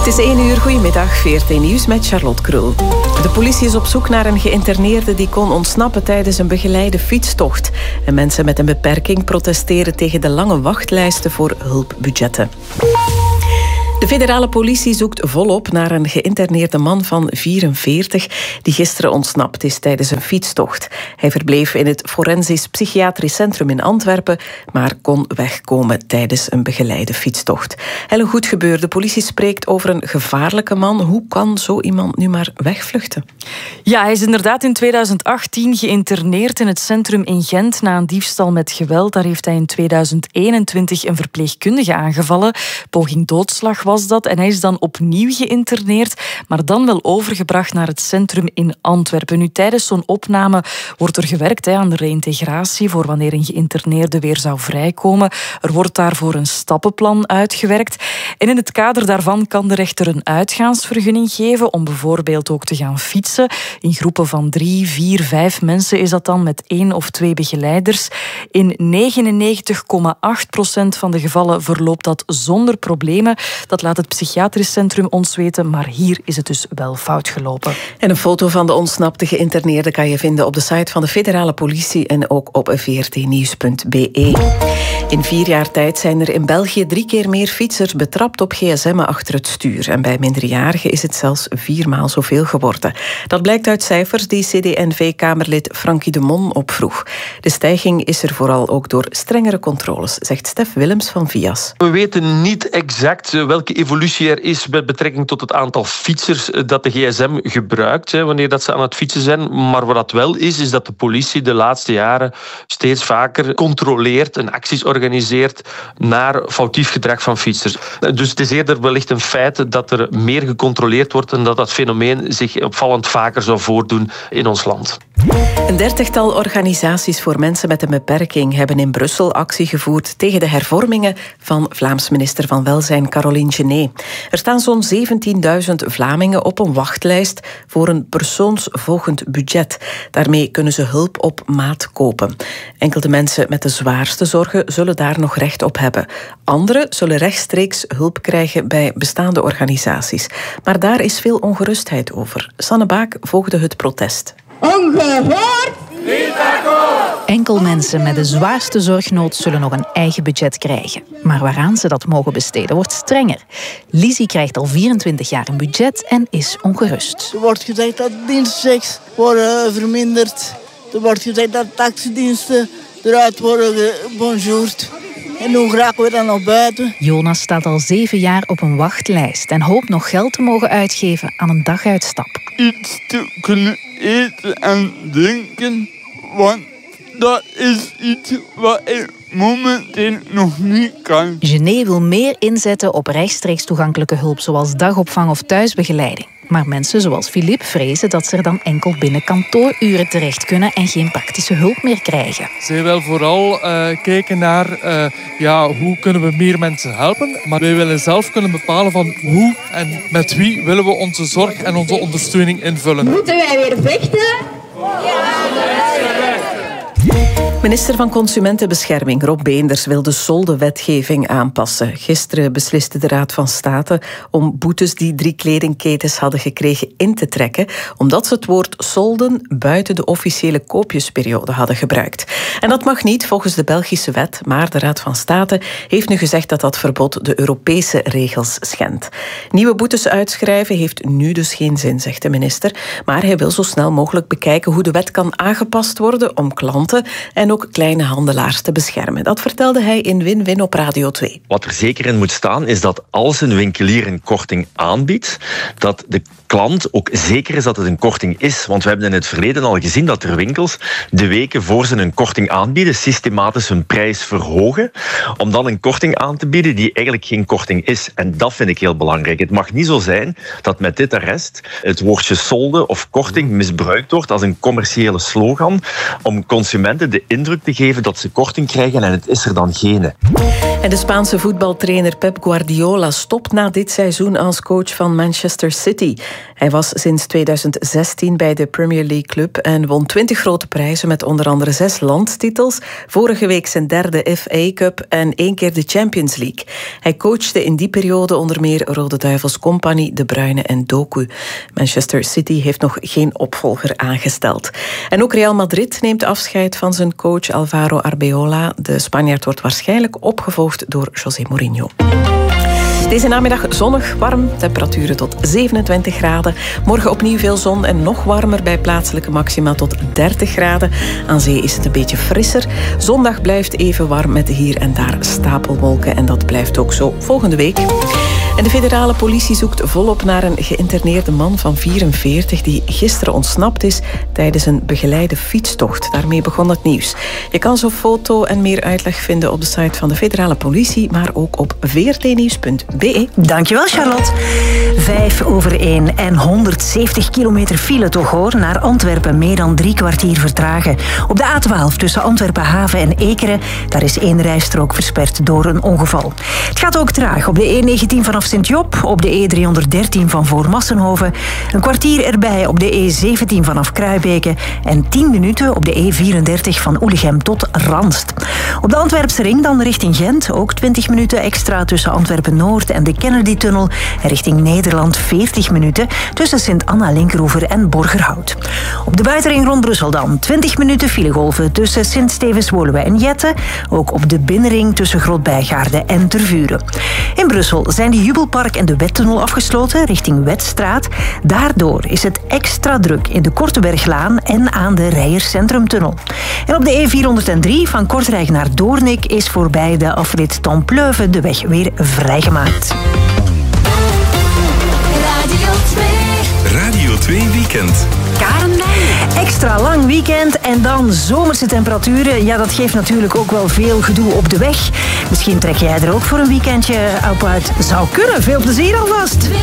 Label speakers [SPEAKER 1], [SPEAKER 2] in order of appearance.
[SPEAKER 1] Het is 1 uur, goedemiddag, VRT Nieuws met Charlotte Krul. De politie is op zoek naar een geïnterneerde die kon ontsnappen tijdens een begeleide fietstocht. En mensen met een beperking protesteren tegen de lange wachtlijsten voor hulpbudgetten. De federale politie zoekt volop naar een geïnterneerde man van 44 die gisteren ontsnapt is tijdens een fietstocht. Hij verbleef in het Forensisch Psychiatrisch Centrum in Antwerpen, maar kon wegkomen tijdens een begeleide fietstocht. Helle Goedgebeur, de politie spreekt over een gevaarlijke man. Hoe kan zo iemand nu maar wegvluchten?
[SPEAKER 2] Ja, hij is inderdaad in 2018 geïnterneerd in het centrum in Gent na een diefstal met geweld. Daar heeft hij in 2021 een verpleegkundige aangevallen. Poging doodslag was dat. En hij is dan opnieuw geïnterneerd, maar dan wel overgebracht naar het centrum in Antwerpen. Nu, tijdens zo'n opname wordt er gewerkt aan de reïntegratie voor wanneer een geïnterneerde weer zou vrijkomen. Er wordt daarvoor een stappenplan uitgewerkt. En in het kader daarvan kan de rechter een uitgaansvergunning geven om bijvoorbeeld ook te gaan fietsen. In groepen van 3, 4, 5 mensen is dat dan met 1 of 2 begeleiders. In 99,8% van de gevallen verloopt dat zonder problemen. Dat laat het psychiatrisch centrum ons weten, maar hier is het dus wel fout gelopen.
[SPEAKER 1] En een foto van de ontsnapte geïnterneerde kan je vinden op de site van de federale politie en ook op vrtnieuws.be. In 4 jaar tijd zijn er in België 3 keer meer fietsers betrapt op gsm'en achter het stuur. En bij minderjarigen is het zelfs 4 maal zoveel geworden. Dat blijkt uit cijfers die CD&V-kamerlid Frankie de Mon opvroeg. De stijging is er vooral ook door strengere controles, zegt Stef Willems van VIAS.
[SPEAKER 3] We weten niet exact welke evolutie er is met betrekking tot het aantal fietsers dat de gsm gebruikt, wanneer dat ze aan het fietsen zijn. Maar wat dat wel is dat de politie de laatste jaren steeds vaker controleert en acties organiseert naar foutief gedrag van fietsers. Dus het is eerder wellicht een feit dat er meer gecontroleerd wordt en dat dat fenomeen zich opvallend vaker zou voordoen in ons land.
[SPEAKER 1] Een 30-tal organisaties voor mensen met een beperking hebben in Brussel actie gevoerd tegen de hervormingen van Vlaams minister van Welzijn Caroline Genet. Er staan zo'n 17.000 Vlamingen op een wachtlijst voor een persoonsvolgend budget. Daarmee kunnen ze hulp op maat kopen. Enkel de mensen met de zwaarste zorgen zullen daar nog recht op hebben. Anderen zullen rechtstreeks hulp krijgen bij bestaande organisaties. Maar daar is veel ongerustheid over. Sanne Baak volgde het protest.
[SPEAKER 4] Ongehoord! Niet akkoord!
[SPEAKER 5] Enkel mensen met de zwaarste zorgnood zullen nog een eigen budget krijgen. Maar waaraan ze dat mogen besteden wordt strenger. Lizzie krijgt al 24 jaar een budget en is ongerust.
[SPEAKER 6] Er wordt gezegd dat dienstchecks worden verminderd. Er wordt gezegd dat taxidiensten eruit worden gebonjourd. En hoe geraken we dan nog buiten?
[SPEAKER 5] Jonas staat al 7 jaar op een wachtlijst en hoopt nog geld te mogen uitgeven aan een daguitstap.
[SPEAKER 7] Iets te kunnen eten en drinken, want dat is iets wat ik momenteel nog niet kan.
[SPEAKER 5] Genet wil meer inzetten op rechtstreeks toegankelijke hulp, zoals dagopvang of thuisbegeleiding. Maar mensen zoals Philippe vrezen dat ze er dan enkel binnen kantooruren terecht kunnen en geen praktische hulp meer krijgen.
[SPEAKER 8] Zij wil vooral kijken naar hoe kunnen we meer mensen helpen. Maar wij willen zelf kunnen bepalen van hoe en met wie willen we onze zorg en onze ondersteuning invullen.
[SPEAKER 4] Moeten wij weer vechten?
[SPEAKER 1] Minister van Consumentenbescherming Rob Beenders wil de soldewetgeving aanpassen. Gisteren besliste de Raad van State om boetes die 3 kledingketens hadden gekregen in te trekken, omdat ze het woord solden buiten de officiële koopjesperiode hadden gebruikt. En dat mag niet volgens de Belgische wet, maar de Raad van State heeft nu gezegd dat dat verbod de Europese regels schendt. Nieuwe boetes uitschrijven heeft nu dus geen zin, zegt de minister, maar hij wil zo snel mogelijk bekijken hoe de wet kan aangepast worden om klanten en ook kleine handelaars te beschermen. Dat vertelde hij in Win-Win op Radio 2.
[SPEAKER 9] Wat er zeker in moet staan is dat als een winkelier een korting aanbiedt, dat de klant ook zeker is dat het een korting is. Want we hebben in het verleden al gezien dat er winkels de weken voor ze een korting aanbieden systematisch hun prijs verhogen om dan een korting aan te bieden die eigenlijk geen korting is. En dat vind ik heel belangrijk. Het mag niet zo zijn dat met dit arrest het woordje solde of korting misbruikt wordt als een commerciële slogan om consumenten de indruk indruk te geven dat ze korting krijgen en het is er dan geen.
[SPEAKER 1] En de Spaanse voetbaltrainer Pep Guardiola stopt na dit seizoen als coach van Manchester City. Hij was sinds 2016 bij de Premier League club en won 20 grote prijzen met onder andere 6 landstitels, vorige week zijn 3e FA Cup en 1 keer de Champions League. Hij coachte in die periode onder meer Rode Duivels Company, De Bruyne en Doku. Manchester City heeft nog geen opvolger aangesteld. En ook Real Madrid neemt afscheid van zijn coach Alvaro Arbeloa. De Spanjaard wordt waarschijnlijk opgevolgd door José Mourinho. Deze namiddag zonnig, warm, temperaturen tot 27 graden. Morgen opnieuw veel zon en nog warmer bij plaatselijke maxima tot 30 graden. Aan zee is het een beetje frisser. Zondag blijft even warm met hier en daar stapelwolken en dat blijft ook zo volgende week. En de federale politie zoekt volop naar een geïnterneerde man van 44 die gisteren ontsnapt is tijdens een begeleide fietstocht. Daarmee begon het nieuws. Je kan zo'n foto en meer uitleg vinden op de site van de federale politie, maar ook op vrtnieuws.be.
[SPEAKER 10] Dankjewel, Charlotte. 1:05 en 170 kilometer file toch hoor. Naar Antwerpen meer dan 3 kwartier vertragen. Op de A12 tussen Antwerpen Haven en Ekeren, daar is 1 rijstrook versperd door een ongeval. Het gaat ook traag op de E19 vanaf Sint-Job, op de E313 van voor Massenhoven, een kwartier erbij op de E17 vanaf Kruibeke en 10 minuten op de E34 van Oelegem tot Ranst. Op de Antwerpse ring dan richting Gent, ook 20 minuten extra tussen Antwerpen-Noord en de Kennedy-tunnel en richting Nederland 40 minuten tussen Sint-Anna-Linkeroever en Borgerhout. Op de buitenring rond Brussel dan 20 minuten filegolven tussen Sint-Stevens-Woluwe en Jette, ook op de binnenring tussen Groot-Bijgaarde en Tervuren. In Brussel zijn de Jubelpark en de Wettunnel afgesloten richting Wetstraat. Daardoor is het extra druk in de Korteberglaan en aan de Rijers Centrumtunnel. En op de E403 van Kortrijk naar Doornik is voorbij de afrit Templeuve de weg weer vrijgemaakt.
[SPEAKER 11] Radio 2 Weekend.
[SPEAKER 10] Karen Meijer. Extra lang weekend en dan zomerse temperaturen. Ja, dat geeft natuurlijk ook wel veel gedoe op de weg. Misschien trek jij er ook voor een weekendje op uit. Zou kunnen. Veel plezier alvast.